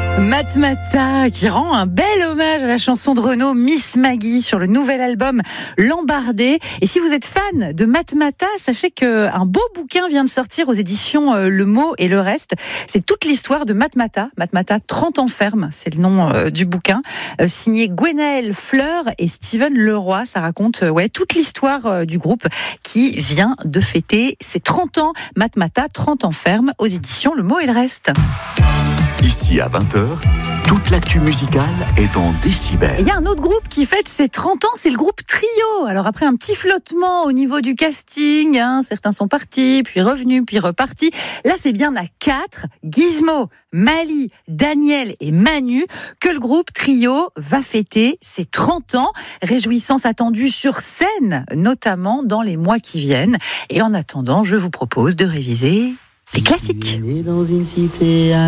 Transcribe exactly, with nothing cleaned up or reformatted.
Matmata qui rend un bel hommage à la chanson de Renaud Miss Maggie sur le nouvel album L'Embardé. Et si vous êtes fan de Matmata, sachez qu'un beau bouquin vient de sortir aux éditions Le Mot et le Reste. C'est toute l'histoire de Matmata. Matmata, trente ans ferme, c'est le nom euh, du bouquin. Euh, signé Gwenaëlle Fleur et Steven Leroy. Ça raconte euh, ouais, toute l'histoire euh, du groupe qui vient de fêter ses trente ans. Matmata, trente ans ferme, aux éditions Le Mot et le Reste. Ici à vingt heures, toute l'actu musicale est en décibels. Il y a un autre groupe qui fête ses trente ans, c'est le groupe Trio. Alors après un petit flottement au niveau du casting, hein, certains sont partis, puis revenus, puis repartis. Là c'est bien à quatre, Gizmo, Mali, Daniel et Manu, que le groupe Trio va fêter ses trente ans. Réjouissance attendue sur scène, notamment dans les mois qui viennent. Et en attendant, je vous propose de réviser les classiques. Dans une cité à